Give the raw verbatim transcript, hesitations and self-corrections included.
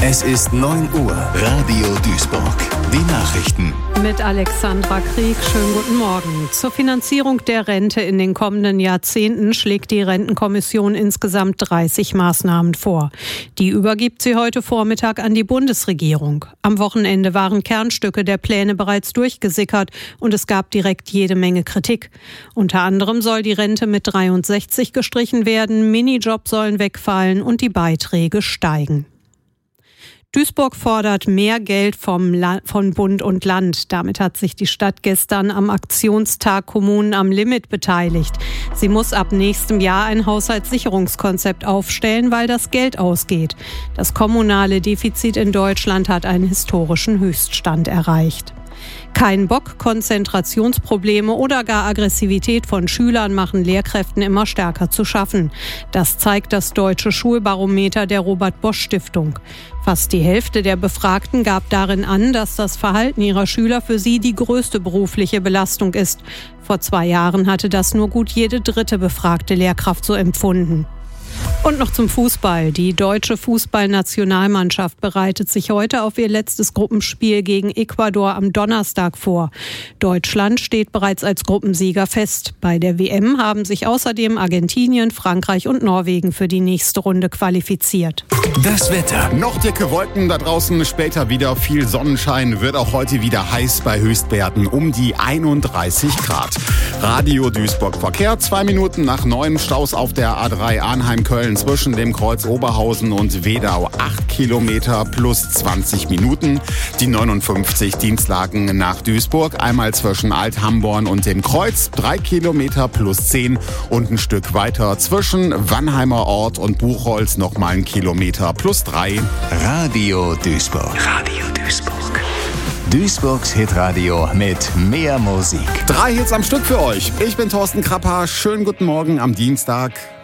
Es ist neun Uhr. Radio Duisburg. Die Nachrichten. Mit Alexandra Krieg. Schönen guten Morgen. Zur Finanzierung der Rente in den kommenden Jahrzehnten schlägt die Rentenkommission insgesamt dreißig Maßnahmen vor. Die übergibt sie heute Vormittag an die Bundesregierung. Am Wochenende waren Kernstücke der Pläne bereits durchgesickert und es gab direkt jede Menge Kritik. Unter anderem soll die Rente mit dreiundsechzig gestrichen werden, Minijobs sollen wegfallen und die Beiträge steigen. Duisburg fordert mehr Geld vom La- von Bund und Land. Damit hat sich die Stadt gestern am Aktionstag Kommunen am Limit beteiligt. Sie muss ab nächstem Jahr ein Haushaltssicherungskonzept aufstellen, weil das Geld ausgeht. Das kommunale Defizit in Deutschland hat einen historischen Höchststand erreicht. Kein Bock, Konzentrationsprobleme oder gar Aggressivität von Schülern machen Lehrkräften immer stärker zu schaffen. Das zeigt das Deutsche Schulbarometer der Robert-Bosch-Stiftung. Fast die Hälfte der Befragten gab darin an, dass das Verhalten ihrer Schüler für sie die größte berufliche Belastung ist. Vor zwei Jahren hatte das nur gut jede dritte befragte Lehrkraft so empfunden. Und noch zum Fußball. Die deutsche Fußballnationalmannschaft bereitet sich heute auf ihr letztes Gruppenspiel gegen Ecuador am Donnerstag vor. Deutschland steht bereits als Gruppensieger fest. Bei der W M haben sich außerdem Argentinien, Frankreich und Norwegen für die nächste Runde qualifiziert. Das Wetter. Noch dicke Wolken da draußen, später wieder viel Sonnenschein, wird auch heute wieder heiß bei Höchstwerten um die einunddreißig Grad. Radio Duisburg Verkehr, zwei Minuten nach neun, Staus auf der A drei Arnheim-Köln zwischen dem Kreuz Oberhausen und Wedau, acht Kilometer plus zwanzig Minuten. Die neunundfünfzig Dienstlagen nach Duisburg, einmal zwischen Alt-Hamborn und dem Kreuz, drei Kilometer plus zehn und ein Stück weiter zwischen Wannheimer Ort und Buchholz nochmal ein Kilometer plus drei. Radio Duisburg. Radio Duisburg. Duisburgs Hitradio mit mehr Musik. Drei Hits am Stück für euch. Ich bin Thorsten Krapper. Schönen guten Morgen am Dienstag.